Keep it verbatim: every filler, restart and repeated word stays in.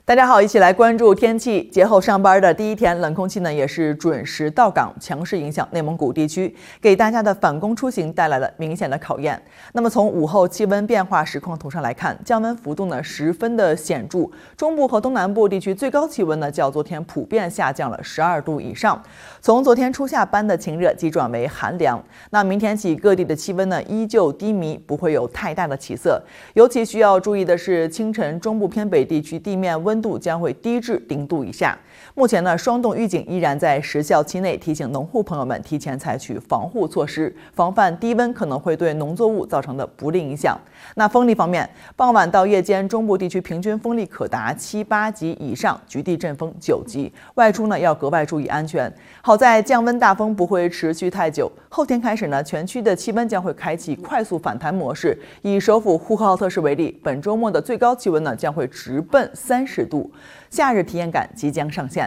大家好，一起来关注天气。节后上班的第一天，冷空气呢也是准时到港，强势影响内蒙古地区，给大家的返工出行带来了明显的考验。那么从午后气温变化实况图上来看，降温幅度呢十分的显著，中部和东南部地区最高气温呢较昨天普遍下降了十二度以上。从昨天初夏般的晴热急转为寒凉，那明天起各地的气温呢依旧低迷，不会有太大的起色。尤其需要注意的是，清晨中部偏北地区地面温度将会低至零度以下。目前呢，霜冻预警依然在时效期内，提醒农户朋友们提前采取防护措施，防范低温可能会对农作物造成的不利影响。那风力方面，傍晚到夜间，中部地区平均风力可达七八级以上，局地阵风九级，外出呢要格外注意安全。好在降温大风不会持续太久，后天开始呢，全区的气温将会开启快速反弹模式。以首府呼和浩特市为例，本周末的最高气温呢将会直奔三十度，夏日体验感即将上线。